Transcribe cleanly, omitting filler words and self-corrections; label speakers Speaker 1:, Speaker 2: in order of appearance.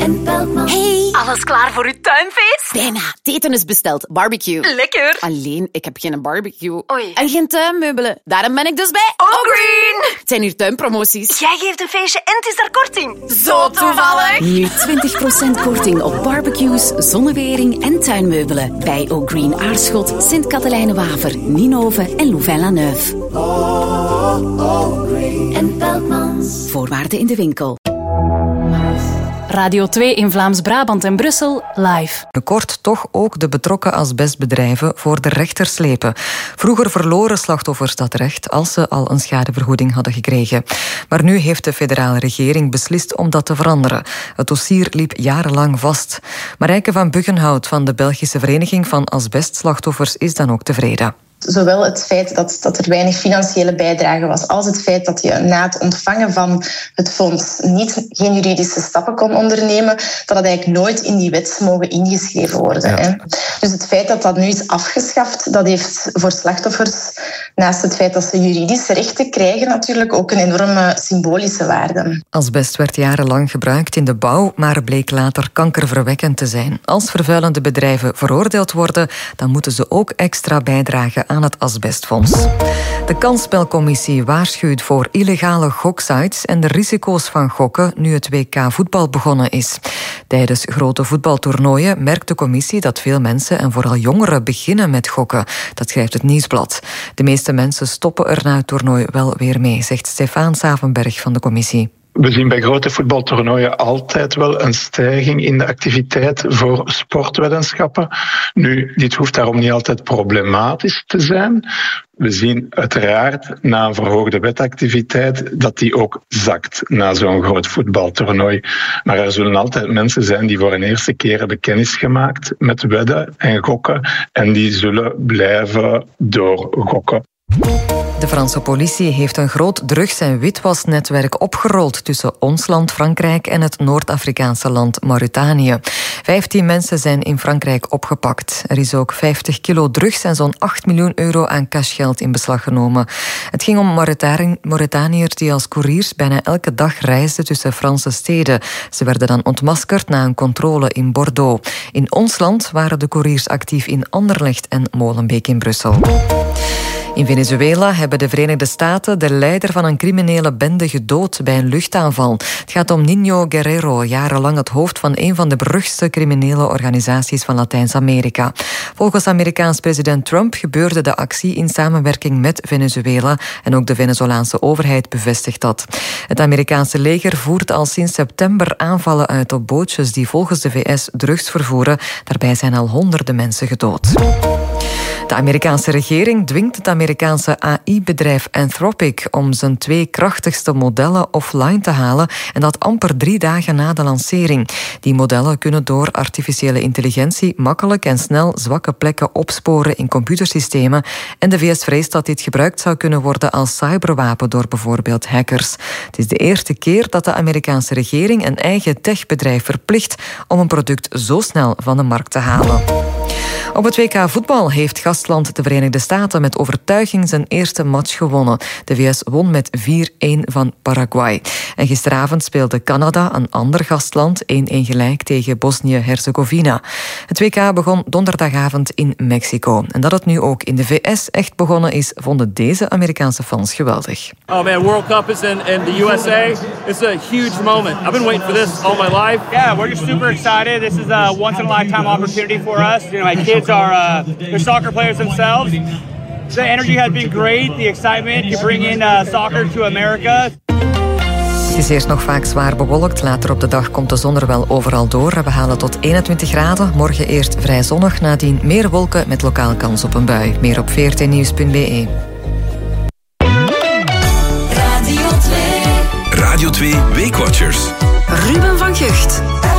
Speaker 1: en Peltman.
Speaker 2: Hey!
Speaker 3: Alles klaar voor uw tuinfeest?
Speaker 2: Bijna. Het eten is besteld. Barbecue.
Speaker 3: Lekker.
Speaker 2: Alleen, ik heb geen barbecue.
Speaker 3: Oei.
Speaker 2: En geen tuinmeubelen. Daarom ben ik dus bij
Speaker 3: O'Green.
Speaker 2: Het zijn hier tuinpromoties.
Speaker 3: Jij geeft een feestje en het is daar korting. Zo toevallig.
Speaker 2: Nu 20% korting op barbecues, zonnewering en tuinmeubelen. Bij O'Green Aarschot, Sint-Katelijne-Waver, Ninove en Louvain-la-Neuve.
Speaker 1: En Peltmans.
Speaker 2: Voorwaarden in de winkel.
Speaker 4: Radio 2 in Vlaams-Brabant en Brussel, live.
Speaker 5: Kort toch ook de betrokken asbestbedrijven voor de rechter slepen. Vroeger verloren slachtoffers dat recht als ze al een schadevergoeding hadden gekregen. Maar nu heeft de federale regering beslist om dat te veranderen. Het dossier liep jarenlang vast. Marijke van Buggenhout van de Belgische Vereniging van Asbestslachtoffers is dan ook tevreden.
Speaker 6: Zowel het feit dat er weinig financiële bijdrage was, als het feit dat je na het ontvangen van het fonds geen juridische stappen kon ondernemen, dat het eigenlijk nooit in die wet mogen ingeschreven worden. Ja. Hè. Dus het feit dat dat nu is afgeschaft, dat heeft voor slachtoffers, naast het feit dat ze juridische rechten krijgen, natuurlijk ook een enorme symbolische waarde.
Speaker 5: Asbest werd jarenlang gebruikt in de bouw, maar bleek later kankerverwekkend te zijn. Als vervuilende bedrijven veroordeeld worden, dan moeten ze ook extra bijdragen aan het asbestfonds. De Kansspelcommissie waarschuwt voor illegale goksites en de risico's van gokken nu het WK voetbal begonnen is. Tijdens grote voetbaltoernooien merkt de commissie dat veel mensen en vooral jongeren beginnen met gokken. Dat schrijft het Nieuwsblad. De meeste mensen stoppen er na het toernooi wel weer mee, zegt Stefaan Savenberg van de commissie.
Speaker 7: We zien bij grote voetbaltoernooien altijd wel een stijging in de activiteit voor sportweddenschappen. Nu, dit hoeft daarom niet altijd problematisch te zijn. We zien uiteraard na een verhoogde wedactiviteit dat die ook zakt na zo'n groot voetbaltoernooi. Maar er zullen altijd mensen zijn die voor een eerste keer hebben kennis gemaakt met wedden en gokken en die zullen blijven doorgokken.
Speaker 5: De Franse politie heeft een groot drugs- en witwasnetwerk opgerold tussen ons land Frankrijk en het Noord-Afrikaanse land Mauritanië. 15 mensen zijn in Frankrijk opgepakt. Er is ook 50 kilo drugs en zo'n 8 miljoen euro aan cashgeld in beslag genomen. Het ging om Mauritaniërs die als couriers bijna elke dag reisden tussen Franse steden. Ze werden dan ontmaskerd na een controle in Bordeaux. In ons land waren de couriers actief in Anderlecht en Molenbeek in Brussel. In Venezuela hebben de Verenigde Staten de leider van een criminele bende gedood bij een luchtaanval. Het gaat om Niño Guerrero, jarenlang het hoofd van een van de beruchtste criminele organisaties van Latijns-Amerika. Volgens Amerikaans president Trump gebeurde de actie in samenwerking met Venezuela en ook de Venezolaanse overheid bevestigt dat. Het Amerikaanse leger voert al sinds september aanvallen uit op bootjes die volgens de VS drugs vervoeren. Daarbij zijn al honderden mensen gedood. De Amerikaanse regering dwingt het Amerikaanse AI-bedrijf Anthropic om zijn 2 krachtigste modellen offline te halen en dat amper 3 dagen na de lancering. Die modellen kunnen door artificiële intelligentie makkelijk en snel zwakke plekken opsporen in computersystemen en de VS vreest dat dit gebruikt zou kunnen worden als cyberwapen door bijvoorbeeld hackers. Het is de eerste keer dat de Amerikaanse regering een eigen techbedrijf verplicht om een product zo snel van de markt te halen. Op het WK voetbal heeft gastland de Verenigde Staten met overtuiging zijn eerste match gewonnen. De VS won met 4-1 van Paraguay. En gisteravond speelde Canada, een ander gastland, 1-1 gelijk tegen Bosnië-Herzegovina. Het WK begon donderdagavond in Mexico. En dat het nu ook in de VS echt begonnen is, vonden deze Amerikaanse fans geweldig.
Speaker 8: Oh man, World Cup is in the USA. It's a huge moment. I've been waiting for this all my life.
Speaker 9: Yeah, we're just super excited. This is a once-in-a-lifetime opportunity for us. You know, my kids are they're soccer players themselves. The energy has been great. The excitement to bring in soccer to America.
Speaker 5: Het is eerst nog vaak zwaar bewolkt. Later op de dag komt de zon er wel overal door. We halen tot 21 graden. Morgen eerst vrij zonnig, nadien meer wolken met lokaal kans op een bui. Meer op vrtnieuws.be.
Speaker 1: Radio 2.
Speaker 10: Radio 2 Weekwatchers.
Speaker 2: Ruben van Gucht.